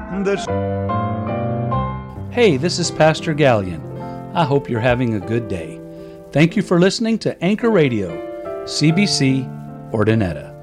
Hey, this is Pastor Gallion. I hope you're having a good day. Thank you for listening to Anchor Radio, CBC, Ordinetta.